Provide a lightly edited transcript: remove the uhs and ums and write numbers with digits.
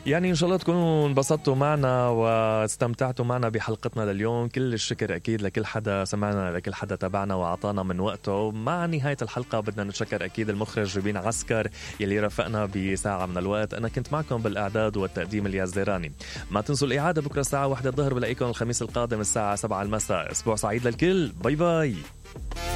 يعني إن شاء الله تكونوا انبسطتوا معنا واستمتعتوا معنا بحلقتنا لليوم. كل الشكر أكيد لكل حدا سمعنا، لكل حدا تابعنا وعطانا من وقته. مع نهاية الحلقة بدنا نتشكر أكيد المخرج ربين عسكر يلي رافقنا بساعة من الوقت. أنا كنت معكم بالإعداد والتقديم الياس زيراني. ما تنسوا الإعادة بكرة الساعة 1 الظهر، بلاقيكم الخميس القادم الساعة 7 المساء. أسبوع سعيد للكل، باي باي.